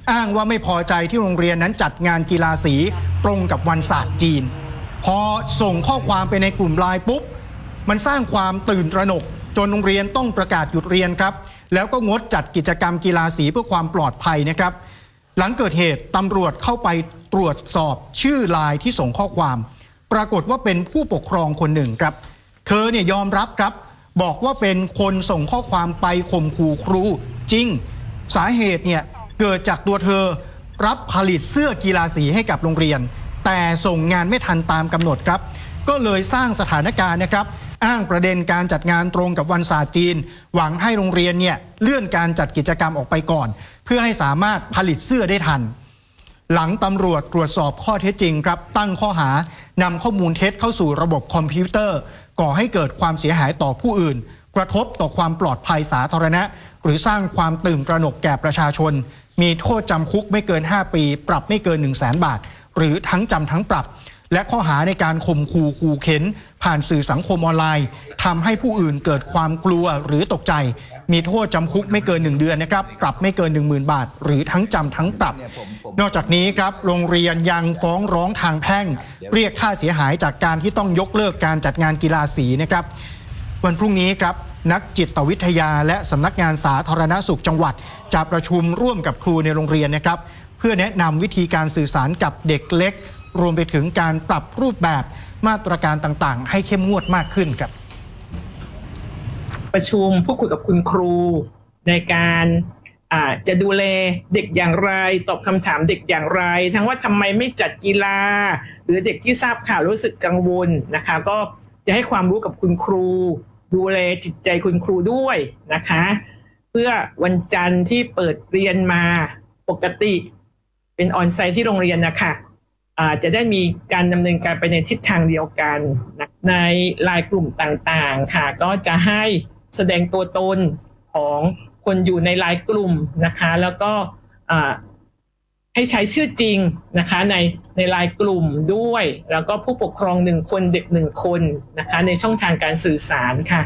อ้างว่าไม่พอใจที่โรงเรียนนั้นจัดงานกีฬาสีตรงกับวันศาสตร์จีนพอส่งข้อความไปในกลุ่มไลน์ปุ๊บมันสร้างความตื่นตระหนกจนโรงเรียนต้องประกาศหยุดเรียนครับแล้วก็งดจัดกิจกรรมกีฬาสีเพื่อความปลอดภัยนะครับหลังเกิดเหตุตำรวจเข้าไปตรวจสอบชื่อไลน์ที่ส่งข้อความปรากฏว่าเป็นผู้ปกครองคนหนึ่งครับเธอเนี่ยยอมรับครับบอกว่าเป็นคนส่งข้อความไปข่มขู่ครูจริงสาเหตุเนี่ยเกิดจากตัวเธอรับผลิตเสื้อกีฬาสีให้กับโรงเรียนแต่ส่งงานไม่ทันตามกำหนดครับก็เลยสร้างสถานการณ์นะครับอ้างประเด็นการจัดงานตรงกับวันศาสตร์จีนหวังให้โรงเรียนเนี่ยเลื่อนการจัดกิจกรรมออกไปก่อนเพื่อให้สามารถผลิตเสื้อได้ทันหลังตำรวจตรวจสอบข้อเท็จจริงครับตั้งข้อหานำข้อมูลเท็จเข้าสู่ระบบคอมพิวเตอร์ก่อให้เกิดความเสียหายต่อผู้อื่นกระทบต่อความปลอดภัยสาธารณะหรือสร้างความตื่นตระหนกแก่ประชาชนมีโทษจำคุกไม่เกิน5ปีปรับไม่เกิน 100,000 บาทหรือทั้งจำทั้งปรับและข้อหาในการข่มขู่เข็นผ่านสื่อสังคมออนไลน์ทำให้ผู้อื่นเกิดความกลัวหรือตกใจมีโทษจำคุกไม่เกิน1 เดือนนะครับปรับไม่เกิน 10,000 บาทหรือทั้งจำทั้งปรับนอกจากนี้ครับโรงเรียนยังฟ้องร้องทางแพ่งเรียกค่าเสียหายจากการที่ต้องยกเลิกการจัดงานกีฬาสีนะครับวันพรุ่งนี้ครับนักจิตวิทยาและสำนักงานสาธารณสุขจังหวัดจะประชุมร่วมกับครูในโรงเรียนนะครับเพื่อแนะนำวิธีการสื่อสารกับเด็กเล็กรวมไปถึงการปรับรูปแบบมาตรการต่างๆให้เข้มงวดมากขึ้นครับประชุมพูดคุยกับคุณครูในการจะดูแลเด็กอย่างไรตอบคำถามเด็กอย่างไรทั้งว่าทำไมไม่จัดกีฬาหรือเด็กที่ทราบข่าวรู้สึกกังวลนะคะก็จะให้ความรู้กับคุณครูดูแลจิตใจคุณครูด้วยนะคะเพื่อวันจันทร์ที่เปิดเรียนมาปกติเป็นออนไซต์ที่โรงเรียนนะคะจะได้มีการดำเนินการไปในทิศทางเดียวกันในไลน์กลุ่มต่างๆค่ะก็จะให้แสดงตัวตนของคนอยู่ในไลน์กลุ่มนะคะแล้วก็ให้ใช้ชื่อจริงนะคะในไลน์กลุ่มด้วยแล้วก็ผู้ปกครอง1 คนเด็ก1 คนนะคะในช่องทางการสื่อสารค่ะ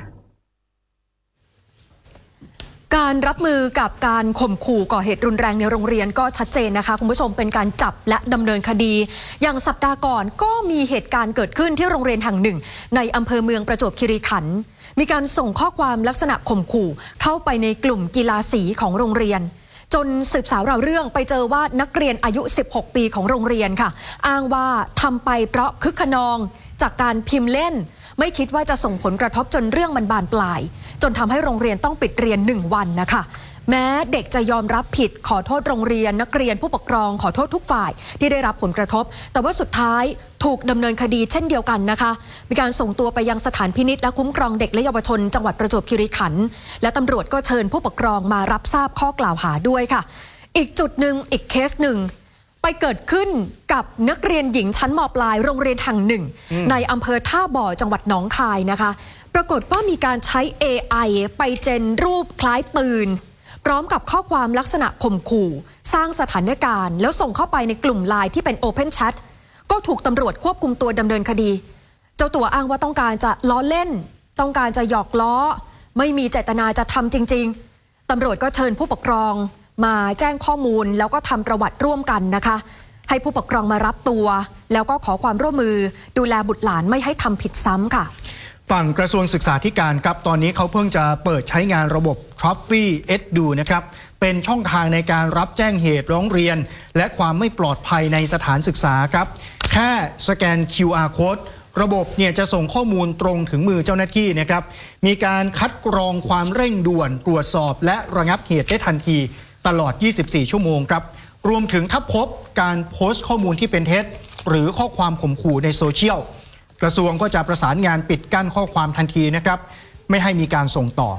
การรับมือกับการข่มขู่ก่อเหตุรุนแรงในโรงเรียนก็ชัดเจนนะคะคุณผู้ชมเป็นการจับและดำเนินคดีอย่างสัปดาห์ก่อนก็มีเหตุการณ์เกิดขึ้นที่โรงเรียนแห่งหนึ่งในอำเภอเมืองประจวบคีรีขันธ์มีการส่งข้อความลักษณะข่มขู่เข้าไปในกลุ่มกีฬาสีของโรงเรียนจนสืบสาวราวเรื่องไปเจอว่านักเรียนอายุ16 ปีของโรงเรียนค่ะอ้างว่าทำไปเพราะคึกขนองจากการพิมพ์เล่นไม่คิดว่าจะส่งผลกระทบจนเรื่องมันบานปลายจนทำให้โรงเรียนต้องปิดเรียน1 วันนะคะแม้เด็กจะยอมรับผิดขอโทษโรงเรียนนักเรียนผู้ปกครองขอโทษทุกฝ่ายที่ได้รับผลกระทบแต่ว่าสุดท้ายถูกดำเนินคดีเช่นเดียวกันนะคะมีการส่งตัวไปยังสถานพินิจและคุ้มครองเด็กและเยาวชนจังหวัดประจวบคีรีขันธ์และตำรวจก็เชิญผู้ปกครองมารับทราบข้อกล่าวหาด้วยค่ะอีกจุดหนึ่งอีกเคสหนึ่งไปเกิดขึ้นกับนักเรียนหญิงชั้นม.ปลายโรงเรียนแห่งหนึ่งในอำเภอท่าบ่อจังหวัดหนองคายนะคะปรากฏว่ามีการใช้ AI ไปเจนรูปคล้ายปืนพร้อมกับข้อความลักษณะข่มขู่สร้างสถานการณ์แล้วส่งเข้าไปในกลุ่มไลน์ที่เป็น Open Chat ก็ถูกตำรวจควบคุมตัวดำเนินคดีเจ้าตัวอ้างว่าต้องการจะล้อเล่นต้องการจะหยอกล้อไม่มีเจตนาจะทำจริงๆตำรวจก็เชิญผู้ปกครองมาแจ้งข้อมูลแล้วก็ทำประวัติร่วมกันนะคะให้ผู้ปกครองมารับตัวแล้วก็ขอความร่วมมือดูแลบุตรหลานไม่ให้ทำผิดซ้ำค่ะฝั่งกระทรวงศึกษาธิการครับตอนนี้เขาเพิ่งจะเปิดใช้งานระบบ Trophy Edu นะครับเป็นช่องทางในการรับแจ้งเหตุร้องเรียนและความไม่ปลอดภัยในสถานศึกษาครับแค่สแกน QR Code ระบบเนี่ยจะส่งข้อมูลตรงถึงมือเจ้าหน้าที่นะครับมีการคัดกรองความเร่งด่วนตรวจสอบและระงับเหตุได้ทันทีตลอด 24 ชั่วโมงครับรวมถึงถ้าพบการโพสต์ข้อมูลที่เป็นเท็จหรือข้อความข่มขู่ในโซเชียลกระทรวงก็จะประสานงานปิดกั้นข้อความทันทีนะครับไม่ให้มีการส่งต่อ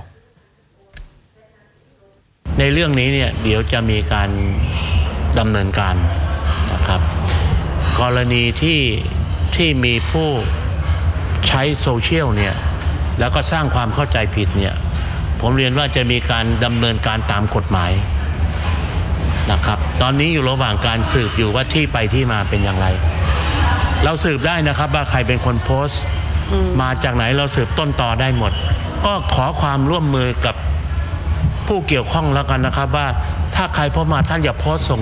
ในเรื่องนี้เนี่ยเดี๋ยวจะมีการดำเนินการนะครับกรณีที่มีผู้ใช้โซเชียลเนี่ยแล้วก็สร้างความเข้าใจผิดเนี่ยผมเรียนว่าจะมีการดำเนินการตามกฎหมายนะครับตอนนี้อยู่ระหว่างการสืบอยู่ว่าที่ไปที่มาเป็นอย่างไรเราสืบได้นะครับว่าใครเป็นคนโพสต์มาจากไหนเราสืบต้นตอได้หมดก็ขอความร่วมมือกับผู้เกี่ยวข้องแล้วกันนะครับว่าถ้าใครพบมาท่านอย่าโพสต์ส่ง